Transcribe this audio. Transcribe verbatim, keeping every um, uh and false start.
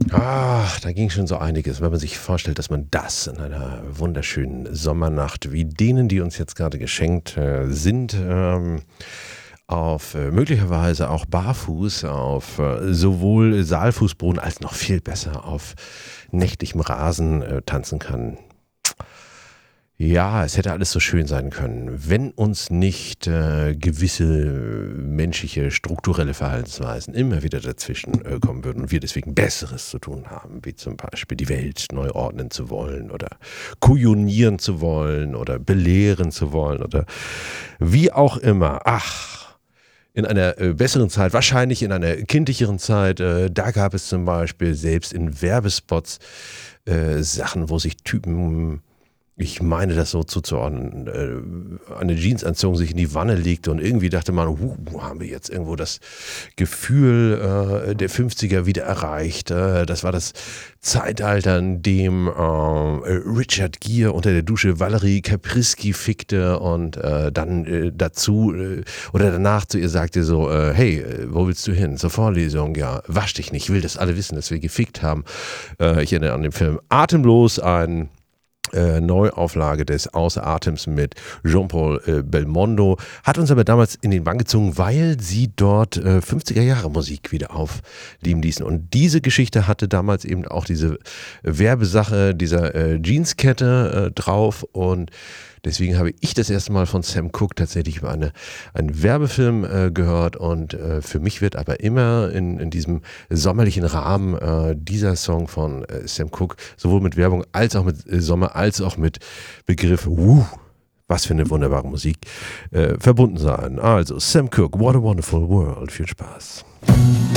Ach, da ging schon so einiges, wenn man sich vorstellt, dass man das in einer wunderschönen Sommernacht wie denen, die uns jetzt gerade geschenkt äh, sind, ähm, auf äh, möglicherweise auch barfuß, auf äh, sowohl Saalfußboden als noch viel besser auf nächtlichem Rasen äh, tanzen kann. Ja, es hätte alles so schön sein können, wenn uns nicht äh, gewisse menschliche, strukturelle Verhaltensweisen immer wieder dazwischen äh, kommen würden und wir deswegen Besseres zu tun haben, wie zum Beispiel die Welt neu ordnen zu wollen oder kujonieren zu wollen oder belehren zu wollen oder wie auch immer. Ach, in einer äh, besseren Zeit, wahrscheinlich in einer kindlicheren Zeit, äh, da gab es zum Beispiel selbst in Werbespots äh, Sachen, wo sich Typen... Ich meine das so zuzuordnen, äh, eine Jeansanzug sich in die Wanne legte und irgendwie dachte man, huh, haben wir jetzt irgendwo das Gefühl äh, der fünfziger wieder erreicht. Äh, das war das Zeitalter, in dem äh, Richard Gere unter der Dusche Valerie Kaprisky fickte und äh, dann äh, dazu äh, oder danach zu ihr sagte so, äh, hey, wo willst du hin? Zur Vorlesung? Ja, wasch dich nicht, ich will das alle wissen, dass wir gefickt haben. Äh, ich erinnere an den Film Atemlos, ein Äh, Neuauflage des Außer Atems mit Jean-Paul äh, Belmondo, hat uns aber damals in den Bann gezogen, weil sie dort äh, fünfziger Jahre Musik wieder aufleben ließen. Und diese Geschichte hatte damals eben auch diese Werbesache dieser äh, Jeanskette äh, drauf und deswegen habe ich das erste Mal von Sam Cooke tatsächlich über eine, einen Werbefilm äh, gehört und äh, für mich wird aber immer in, in diesem sommerlichen Rahmen äh, dieser Song von äh, Sam Cooke sowohl mit Werbung als auch mit äh, Sommer als auch mit Begriff wuh, was für eine wunderbare Musik äh, verbunden sein. Also Sam Cooke, What a Wonderful World. Viel Spaß.